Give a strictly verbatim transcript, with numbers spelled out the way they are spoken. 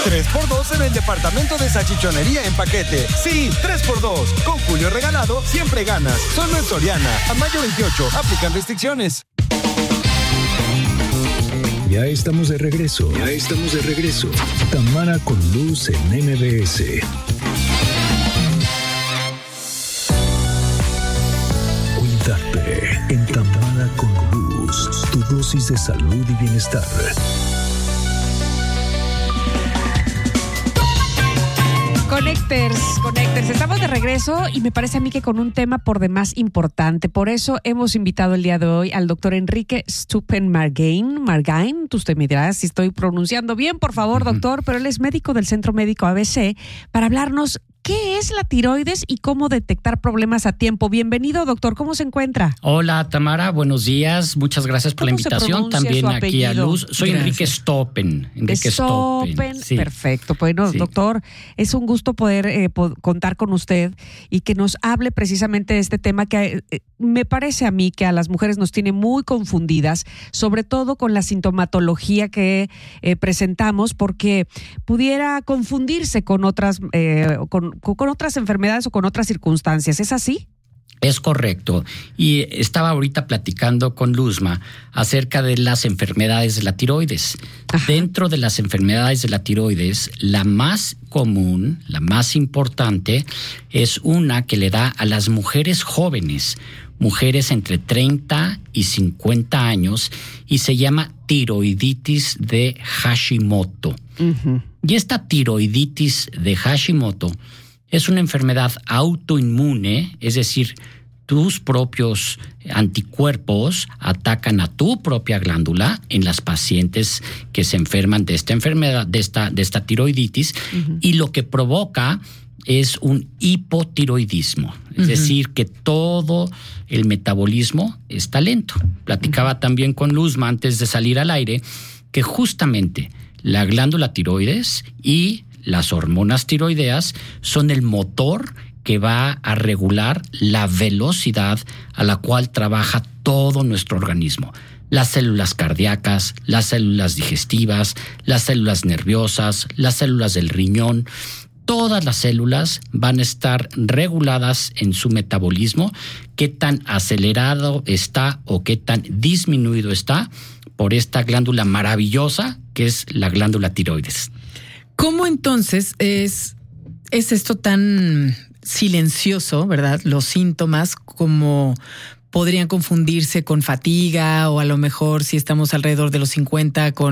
tres por dos en el departamento de salchichonería en paquete. Sí, tres por dos. Con Julio Regalado siempre ganas. Solo en Soriana. A mayo veintiocho. Aplican restricciones. Ya estamos de regreso. Ya estamos de regreso. Tamara con Luz en M B S. Cuídate en Tamara con Luz. Tu dosis de salud y bienestar. Connectors, Connectors, estamos de regreso y me parece a mí que con un tema por demás importante. Por eso hemos invitado el día de hoy al doctor Enrique Stuppen-Margain. Margain, usted me dirá si estoy pronunciando bien, por favor, doctor, pero él es médico del Centro Médico A B C para hablarnos qué es la tiroides y cómo detectar problemas a tiempo. Bienvenido, doctor, ¿cómo se encuentra? Hola, Tamara, buenos días. Muchas gracias por la invitación. También aquí a Luz. Soy gracias. Enrique Stoppen. Enrique Stoppen. Stoppen. Sí. Perfecto. Bueno, sí. Doctor, es un gusto poder eh, po- contar con usted y que nos hable precisamente de este tema que eh, me parece a mí que a las mujeres nos tiene muy confundidas, sobre todo con la sintomatología que eh, presentamos, porque pudiera confundirse con otras, eh, con con otras enfermedades o con otras circunstancias. ¿Es así? Es correcto. Y estaba ahorita platicando con Luzma acerca de las enfermedades de la tiroides. Ajá. Dentro de las enfermedades de la tiroides, la más común, la más importante, es una que le da a las mujeres jóvenes, mujeres entre treinta y cincuenta años, y se llama tiroiditis de Hashimoto. Uh-huh. Y esta tiroiditis de Hashimoto es una enfermedad autoinmune, es decir, tus propios anticuerpos atacan a tu propia glándula en las pacientes que se enferman de esta enfermedad, de esta, de esta tiroiditis, uh-huh. y lo que provoca es un hipotiroidismo, es uh-huh. decir, que todo el metabolismo está lento. Platicaba uh-huh. también con Luzma antes de salir al aire que justamente la glándula tiroides y las hormonas tiroideas son el motor que va a regular la velocidad a la cual trabaja todo nuestro organismo. Las células cardíacas, las células digestivas, las células nerviosas, las células del riñón. Todas las células van a estar reguladas en su metabolismo, qué tan acelerado está o qué tan disminuido está por esta glándula maravillosa que es la glándula tiroides. ¿Cómo entonces es, es esto tan silencioso, verdad? Los síntomas, como podrían confundirse con fatiga o a lo mejor si estamos alrededor de los cincuenta con